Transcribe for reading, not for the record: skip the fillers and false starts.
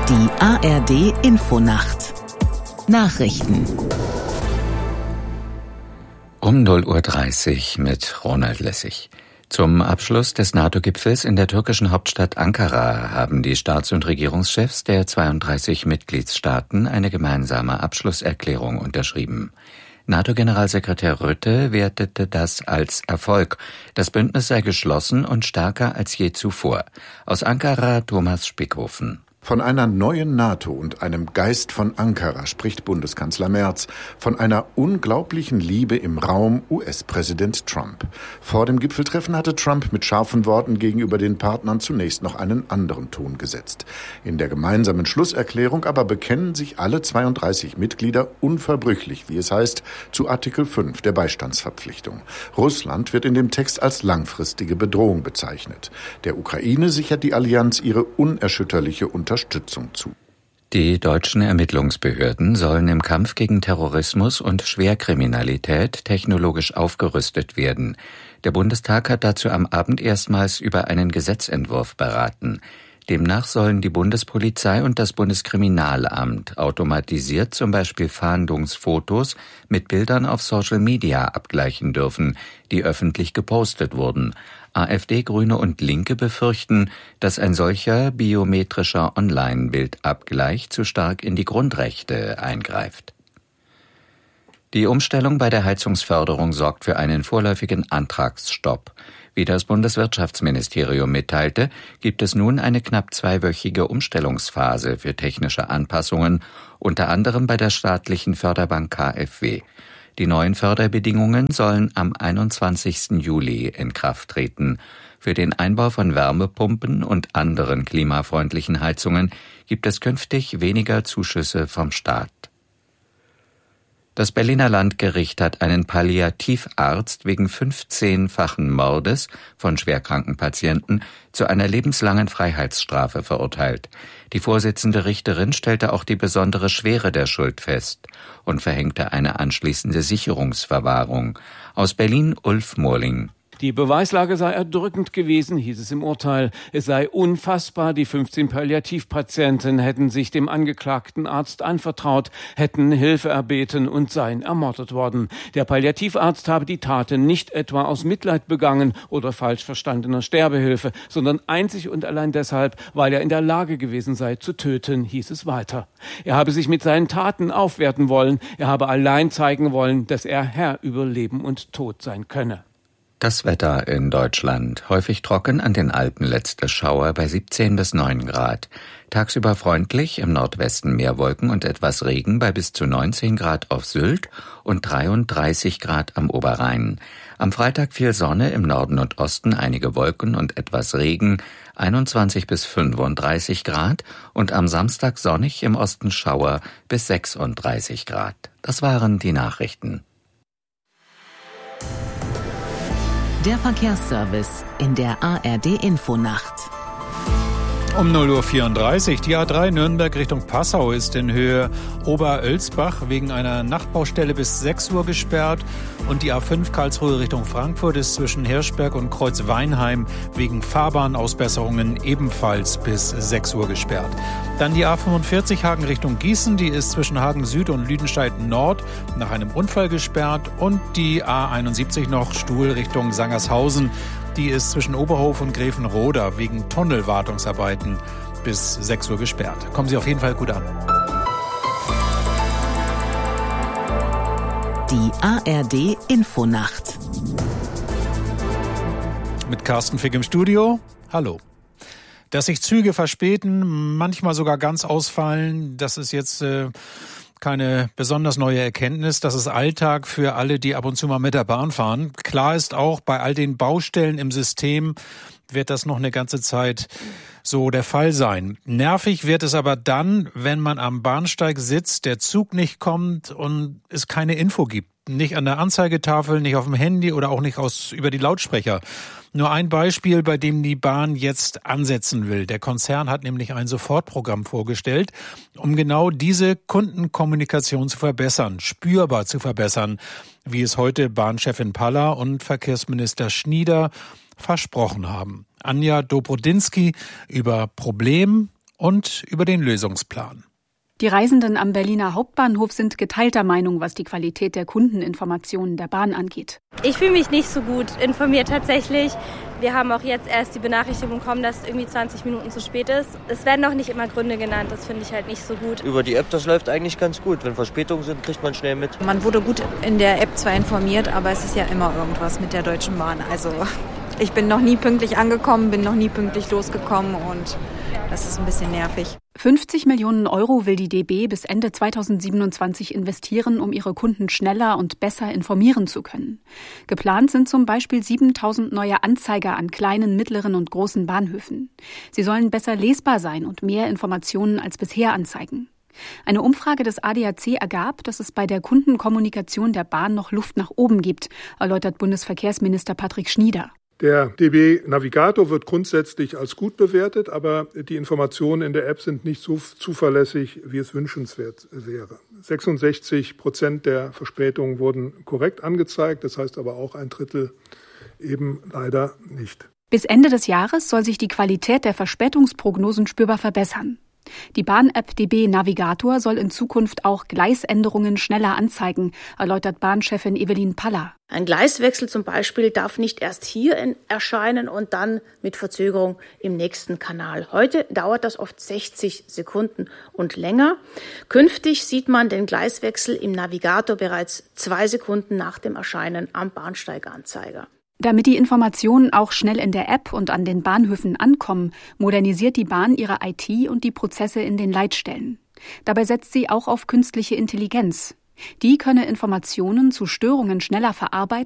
Die ARD Infonacht Nachrichten um 0:30 Uhr mit Ronald Lessig. Zum Abschluss des NATO-Gipfels in der türkischen Hauptstadt Ankara haben die Staats- und Regierungschefs der 32 Mitgliedstaaten eine gemeinsame Abschlusserklärung unterschrieben. NATO-Generalsekretär Rutte wertete das als Erfolg. Das Bündnis sei geschlossen und stärker als je zuvor. Aus Ankara Thomas Spickhofen. Von einer neuen NATO und einem Geist von Ankara spricht Bundeskanzler Merz. Von einer unglaublichen Liebe im Raum US-Präsident Trump. Vor dem Gipfeltreffen hatte Trump mit scharfen Worten gegenüber den Partnern zunächst noch einen anderen Ton gesetzt. In der gemeinsamen Schlusserklärung aber bekennen sich alle 32 Mitglieder unverbrüchlich, wie es heißt, zu Artikel 5 der Beistandsverpflichtung. Russland wird in dem Text als langfristige Bedrohung bezeichnet. Der Ukraine sichert die Allianz ihre unerschütterliche Unterstützung zu. Die deutschen Ermittlungsbehörden sollen im Kampf gegen Terrorismus und Schwerkriminalität technologisch aufgerüstet werden. Der Bundestag hat dazu am Abend erstmals über einen Gesetzentwurf beraten. Demnach sollen die Bundespolizei und das Bundeskriminalamt automatisiert zum Beispiel Fahndungsfotos mit Bildern auf Social Media abgleichen dürfen, die öffentlich gepostet wurden. AfD, Grüne und Linke befürchten, dass ein solcher biometrischer Online-Bildabgleich zu stark in die Grundrechte eingreift. Die Umstellung bei der Heizungsförderung sorgt für einen vorläufigen Antragsstopp. Wie das Bundeswirtschaftsministerium mitteilte, gibt es nun eine knapp zweiwöchige Umstellungsphase für technische Anpassungen, unter anderem bei der staatlichen Förderbank KfW. Die neuen Förderbedingungen sollen am 21. Juli in Kraft treten. Für den Einbau von Wärmepumpen und anderen klimafreundlichen Heizungen gibt es künftig weniger Zuschüsse vom Staat. Das Berliner Landgericht hat einen Palliativarzt wegen 15-fachen Mordes von schwerkranken Patienten zu einer lebenslangen Freiheitsstrafe verurteilt. Die Vorsitzende Richterin stellte auch die besondere Schwere der Schuld fest und verhängte eine anschließende Sicherungsverwahrung. Aus Berlin Ulf Mohrling. Die Beweislage sei erdrückend gewesen, hieß es im Urteil. Es sei unfassbar, die 15 Palliativpatienten hätten sich dem angeklagten Arzt anvertraut, hätten Hilfe erbeten und seien ermordet worden. Der Palliativarzt habe die Taten nicht etwa aus Mitleid begangen oder falsch verstandener Sterbehilfe, sondern einzig und allein deshalb, weil er in der Lage gewesen sei zu töten, hieß es weiter. Er habe sich mit seinen Taten aufwerten wollen, er habe allein zeigen wollen, dass er Herr über Leben und Tod sein könne. Das Wetter in Deutschland. Häufig trocken, an den Alpen letzte Schauer bei 17 bis 9 Grad. Tagsüber freundlich, im Nordwesten mehr Wolken und etwas Regen bei bis zu 19 Grad auf Sylt und 33 Grad am Oberrhein. Am Freitag viel Sonne, im Norden und Osten einige Wolken und etwas Regen, 21 bis 35 Grad und am Samstag sonnig, im Osten Schauer bis 36 Grad. Das waren die Nachrichten. Der Verkehrsservice in der ARD Infonacht. Um 0:34 Uhr. Die A3 Nürnberg Richtung Passau ist in Höhe Oberölsbach wegen einer Nachtbaustelle bis 6 Uhr gesperrt. Und die A5 Karlsruhe Richtung Frankfurt ist zwischen Hirschberg und Kreuzweinheim wegen Fahrbahnausbesserungen ebenfalls bis 6 Uhr gesperrt. Dann die A45 Hagen Richtung Gießen, die ist zwischen Hagen Süd und Lüdenscheid Nord nach einem Unfall gesperrt. Und die A71 noch Stuhl Richtung Sangershausen, die ist zwischen Oberhof und Gräfenroda wegen Tunnelwartungsarbeiten bis 6 Uhr gesperrt. Kommen Sie auf jeden Fall gut an. Die ARD Infonacht. Mit Carsten Fick im Studio. Hallo. Dass sich Züge verspäten, manchmal sogar ganz ausfallen, das ist jetzt keine besonders neue Erkenntnis. Das ist Alltag für alle, die ab und zu mal mit der Bahn fahren. Klar ist auch, bei all den Baustellen im System wird das noch eine ganze Zeit so der Fall sein. Nervig wird es aber dann, wenn man am Bahnsteig sitzt, der Zug nicht kommt und es keine Info gibt. Nicht an der Anzeigetafel, nicht auf dem Handy oder auch nicht über die Lautsprecher. Nur ein Beispiel, bei dem die Bahn jetzt ansetzen will. Der Konzern hat nämlich ein Sofortprogramm vorgestellt, um genau diese Kundenkommunikation zu verbessern, spürbar zu verbessern, wie es heute Bahnchefin Palla und Verkehrsminister Schnieder versprochen haben. Anja Dobrodinsky über Problem und über den Lösungsplan. Die Reisenden am Berliner Hauptbahnhof sind geteilter Meinung, was die Qualität der Kundeninformationen der Bahn angeht. Ich fühle mich nicht so gut informiert tatsächlich. Wir haben auch jetzt erst die Benachrichtigung bekommen, dass es irgendwie 20 Minuten zu spät ist. Es werden auch nicht immer Gründe genannt, das finde ich halt nicht so gut. Über die App, das läuft eigentlich ganz gut. Wenn Verspätungen sind, kriegt man schnell mit. Man wurde gut in der App zwar informiert, aber es ist ja immer irgendwas mit der Deutschen Bahn. Also ich bin noch nie pünktlich angekommen, bin noch nie pünktlich losgekommen und das ist ein bisschen nervig. 50 Millionen Euro will die DB bis Ende 2027 investieren, um ihre Kunden schneller und besser informieren zu können. Geplant sind zum Beispiel 7.000 neue Anzeiger an kleinen, mittleren und großen Bahnhöfen. Sie sollen besser lesbar sein und mehr Informationen als bisher anzeigen. Eine Umfrage des ADAC ergab, dass es bei der Kundenkommunikation der Bahn noch Luft nach oben gibt, erläutert Bundesverkehrsminister Patrick Schnieder. Der DB Navigator wird grundsätzlich als gut bewertet, aber die Informationen in der App sind nicht so zuverlässig, wie es wünschenswert wäre. 66% der Verspätungen wurden korrekt angezeigt, das heißt aber auch 1/3 eben leider nicht. Bis Ende des Jahres soll sich die Qualität der Verspätungsprognosen spürbar verbessern. Die Bahn-App DB Navigator soll in Zukunft auch Gleisänderungen schneller anzeigen, erläutert Bahnchefin Evelyn Paller. Ein Gleiswechsel zum Beispiel darf nicht erst hier erscheinen und dann mit Verzögerung im nächsten Kanal. Heute dauert das oft 60 Sekunden und länger. Künftig sieht man den Gleiswechsel im Navigator bereits 2 Sekunden nach dem Erscheinen am Bahnsteiganzeiger. Damit die Informationen auch schnell in der App und an den Bahnhöfen ankommen, modernisiert die Bahn ihre IT und die Prozesse in den Leitstellen. Dabei setzt sie auch auf künstliche Intelligenz. Die könne Informationen zu Störungen schneller verarbeiten